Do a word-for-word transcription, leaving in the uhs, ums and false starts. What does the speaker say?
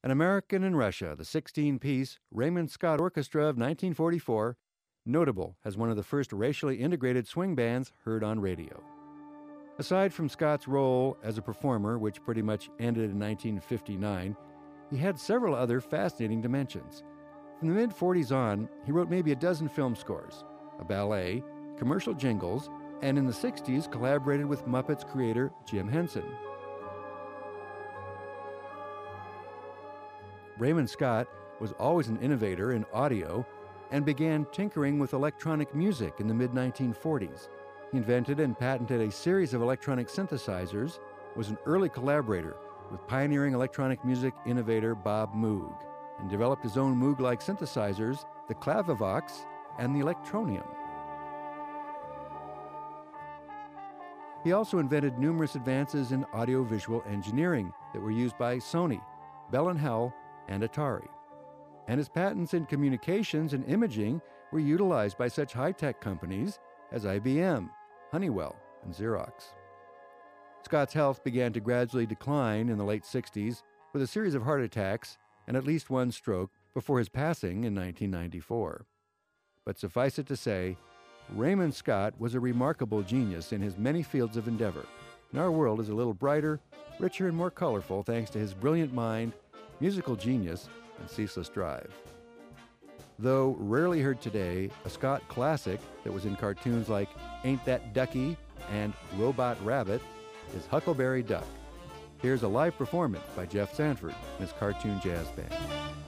An American in Russia, the sixteen-piece Raymond Scott Orchestra of nineteen forty-four, notable as one of the first racially integrated swing bands heard on radio. Aside from Scott's role as a performer, which pretty much ended in nineteen fifty-nine, he had several other fascinating dimensions. From the mid-forties on, he wrote maybe a dozen film scores, a ballet, commercial jingles, and in the sixties collaborated with Muppets creator Jim Henson. Raymond Scott was always an innovator in audio and began tinkering with electronic music in the mid nineteen forties. He invented and patented a series of electronic synthesizers, was an early collaborator with pioneering electronic music innovator Bob Moog, and developed his own Moog-like synthesizers, the Clavivox and the Electronium. He also invented numerous advances in audiovisual engineering that were used by Sony, Bell and Howell, and Atari. And his patents in communications and imaging were utilized by such high-tech companies as I B M, Honeywell, and Xerox. Scott's health began to gradually decline in the late sixties with a series of heart attacks and at least one stroke before his passing in nineteen ninety-four. But suffice it to say, Raymond Scott was a remarkable genius in his many fields of endeavor, and our world is a little brighter, richer, and more colorful thanks to his brilliant mind, musical genius, and ceaseless drive. Though rarely heard today, a Scott classic that was in cartoons like Ain't That Ducky and Robot Rabbit is Huckleberry Duck. Here's a live performance by Jeff Sanford and his Cartoon Jazz Band.